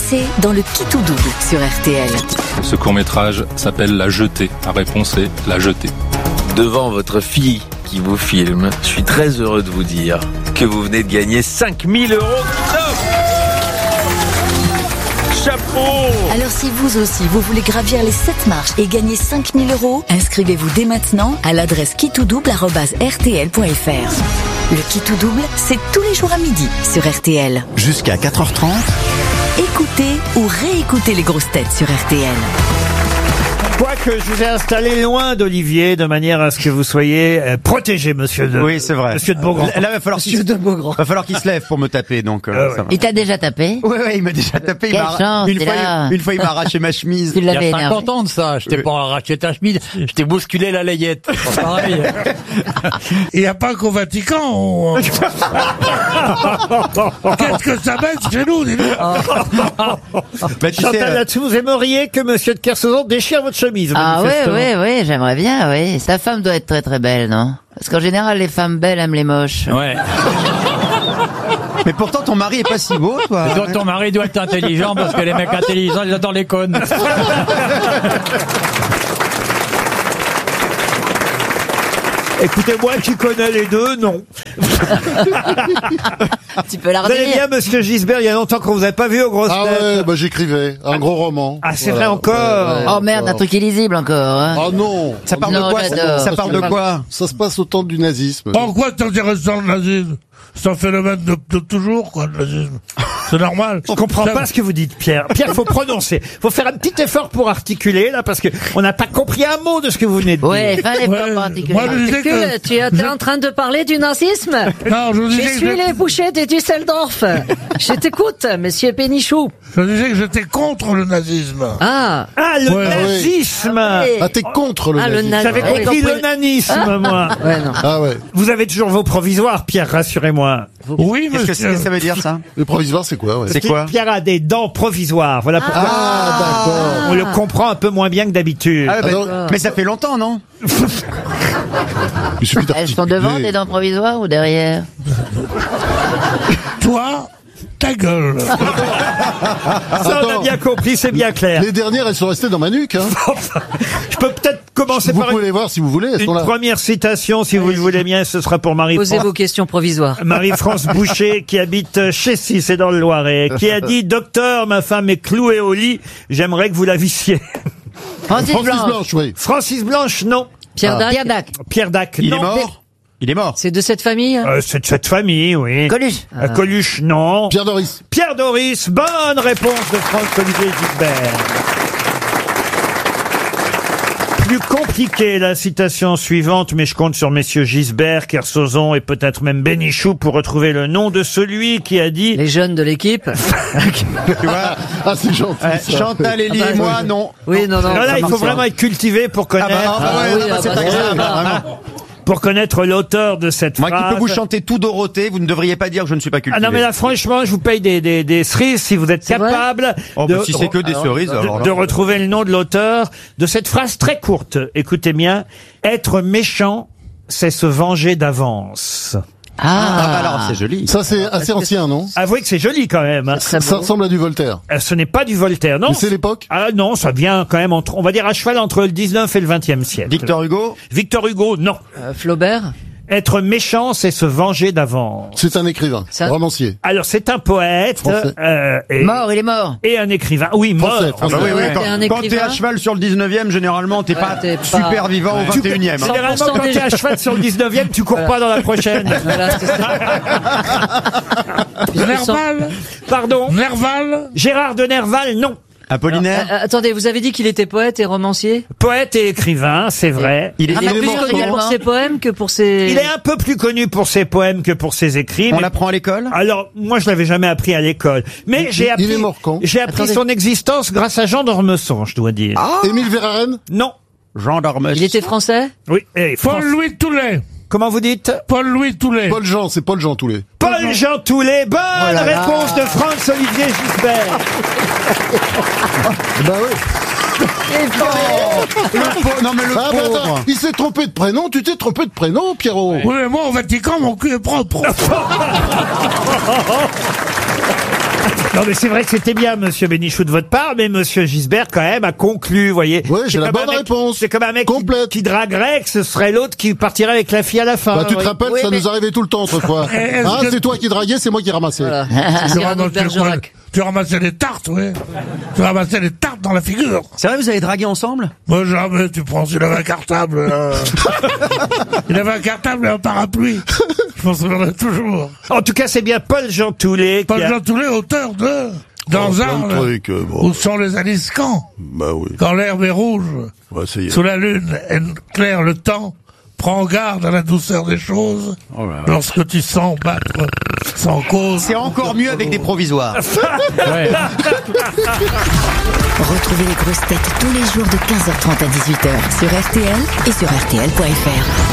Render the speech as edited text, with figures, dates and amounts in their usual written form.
passé dans le qui tout double sur RTL. Ce court-métrage s'appelle La Jetée. La réponse est La Jetée. Devant votre fille qui vous filme, je suis très heureux de vous dire que vous venez de gagner 5 000 €. Chapeau! Alors si vous aussi, vous voulez gravir les 7 marches et gagner 5 000 €, inscrivez-vous dès maintenant à l'adresse quitoudouble@rtl.fr. Le qui tout double, c'est tous les jours à midi sur RTL. Jusqu'à 4h30. Écoutez ou réécoutez les grosses têtes sur RTL. Quoique je vous ai installé loin d'Olivier, de manière à ce que vous soyez protégé, monsieur de... Oui, c'est vrai. Monsieur de Beaugrand. Là, va falloir qu'il se lève pour me taper, donc ça va. Il t'a déjà tapé? Ouais, il m'a déjà tapé. Quelle chance, Une fois, il m'a arraché ma chemise. Tu l'avais Il y a énervé. 50 ans de ça, je t'ai pas arraché ta chemise, je t'ai bousculé la layette. C'est pareil. Il n'y a pas qu'au Vatican. Qu'est-ce que ça baisse chez nous, dis-donc. Bah, tu Chantal, sais, là-dessus, vous aimeriez que monsieur de Kersauzon déchire votre chemise, Ah manifestement. ouais, j'aimerais bien, oui. Sa femme doit être très très belle, non? Parce qu'en général, les femmes belles aiment les moches. Ouais. mais pourtant, ton mari est pas si beau, toi. Et donc ton mari doit être intelligent parce que les mecs intelligents, ils adorent les connes. Écoutez, moi qui connais les deux, non. Tu peux la Vous allez redire. bien, monsieur Gisbert? Il y a longtemps qu'on vous a pas vu aux grosses Ah têtes. ouais, bah j'écrivais un gros roman. Ah, c'est vrai encore. Oh merde, un truc illisible encore, hein. Ah non. Ça parle Non, de quoi? j'adore. Ça parle de quoi? Ça se passe au temps du nazisme. En quoi c'est intéressant le nazisme? C'est un phénomène de toujours, quoi, le nazisme. C'est normal. Je comprends pas ce que vous dites, Pierre. Pierre, faut prononcer. Faut faire un petit effort pour articuler, là, parce que on n'a pas compris un mot de ce que vous venez de dire. Ouais, fais un effort Ouais. particulier. Moi, je disais que... Tu es en train de parler du nazisme? Non, je vous Je disais suis les bouchers de Düsseldorf. Je t'écoute, monsieur Pénichou. je disais que j'étais contre le nazisme. Ah. Ah, le Ouais, nazisme. Ah, t'es contre le nazisme. J'avais Ouais, compris compris. le nanisme, moi. Ouais, non. Ah ouais. Vous avez toujours vos provisoires, Pierre, rassurez-moi. Oui, Qu'est-ce monsieur. que ça veut dire, ça? Le provisoire, c'est quoi, ouais. C'est quoi? Pierre a des dents provisoires. Voilà pourquoi Ah, d'accord. on le comprend un peu moins bien que d'habitude. Ah, ouais, bah, Alors- mais ça fait longtemps, non? Il suffit Elles sont d'articuler. devant tes dents provisoires ou derrière? Toi, ta gueule. Ça, on a Attends. bien compris, c'est bien clair. Les dernières, elles sont restées dans ma nuque, hein. Je peux peut-être commencer Vous par pouvez les voir si vous voulez, elles sont une là. première citation, si vous le voulez bien. Ce sera pour Posez Marie-France. vos questions provisoires. Marie-France Boucher, qui habite Chessy, c'est dans le Loiret, qui a dit: docteur, ma femme est clouée au lit, j'aimerais que vous la vissiez. Francis Francis Blanche. Blanche, oui. Francis Blanche, non. Pierre Dac. Pierre Dac. Pierre Dac, Il non. est mort? Il est mort. C'est de cette famille? C'est de cette famille, oui. Coluche. Coluche, non. Pierre Doris. Pierre Doris, bonne réponse de Franck-Olivier Gisbert. Plus compliqué la citation suivante, mais je compte sur messieurs Gisbert, Kersauzon et peut-être même Bénichou pour retrouver le nom de celui qui a dit... Les jeunes de l'équipe? Tu vois? Ah, c'est gentil, ça. Chantal, Elie et moi, non. Oui, non, non. Non, là, ça il faut marche vraiment pas. être cultivé pour Ah bah, connaître, ah bah ouais, oui, ah bah, ah c'est bah, agréable, ça, vraiment. pour connaître l'auteur de cette Moi qui phrase. peux vous chanter tout Dorothée, vous ne devriez pas dire que je ne suis pas Ah cultivé. non, mais là, franchement, je vous paye des cerises si vous êtes C'est vrai capable Oh, bah, si c'est que des cerises, alors là. de retrouver le nom de l'auteur de cette phrase très courte. Écoutez bien. Être méchant, c'est se venger d'avance. Ah, bah alors, c'est joli. Ça, c'est assez ancien, non? Avouez que c'est joli quand même. Hein. Ça ressemble à du Voltaire. Ce n'est pas du Voltaire, non. Mais c'est l'époque? Ah non, ça vient quand même on va dire à cheval entre le 19 et le 20e siècle. Victor Hugo? Victor Hugo, non. Flaubert? Être méchant, c'est se venger d'avance. C'est un écrivain, Ça- romancier. Alors c'est un poète Français. et, Mort, il est mort. et un écrivain. Oui, mort. Français, Ah bah oui, oui, Ouais, t'es un quand t'es écrivain. à cheval sur le 19e, généralement, t'es pas t'es pas- super vivant au 21e. hein. Généralement, 100% quand t'es déjà. à cheval sur le 19e, tu cours pas dans la prochaine. Voilà, c'est ça. Nerval. Pardon. Nerval. Gérard de Nerval, non. Apollinaire? Attendez, vous avez dit qu'il était poète et romancier? Poète et écrivain, c'est vrai. Il est, Il est plus mort connu comment? pour ses poèmes que pour ses... Il est un peu plus connu pour ses poèmes que pour ses écrits. On mais- l'apprend à l'école? Alors, moi, je l'avais jamais appris à l'école. Mais j'ai appris. il est mort quand? J'ai appris Attendez. son existence grâce à Jean d'Ormesson, je dois dire. Émile Verhaeren? Non. Gendarme. Il était français? Oui. Paul-Louis Toulet. Comment vous dites? Paul-Louis Toulet. Paul Jean, c'est Paul Jean Toulet. Paul Jean Toulet. Bonne réponse de Franck-Olivier Gisbert. Bah oui. Non mais le Ah, bah pauvre. attends, il s'est trompé de prénom, tu t'es trompé de prénom, Pierrot. Oui, mais moi, au Vatican, mon cul est propre. Non, Non, mais c'est vrai que c'était bien, monsieur Bénichou, de votre part, mais monsieur Gisbert, quand même, a conclu, vous voyez. Oui, j'ai C'est la comme bonne un mec- réponse. C'est comme un mec Complète. qui draguerait, que ce serait l'autre qui partirait avec la fille à la fin. Bah, tu te oui. rappelles, Oui, ça mais- nous arrivait tout le temps autrefois. Est-ce Hein, que- c'est toi qui draguais, c'est moi qui ramassais. Voilà. Tu Cyrano de ramassais quoi? Bergerac. Tu ramassais des tartes, oui. Tu ramassais des tartes dans la figure. C'est vrai, vous avez dragué ensemble? Moi, jamais, tu prends, il avait un cartable. Il avait un cartable et un parapluie. Je m'en souviendrai toujours. En tout cas, c'est bien Paul Jean Toulet Paul qui a... Jean Toulet, auteur de Dans plein un, de trucs, bon. où sont les aniscans, Bah oui. quand l'herbe est rouge, On va essayer. sous la lune éclaire le temps, prends garde à la douceur des choses, lorsque tu sens battre sans cause. C'est encore mieux avec des provisoires. Retrouvez les grosses têtes tous les jours de 15h30 à 18h sur RTL et sur RTL.fr.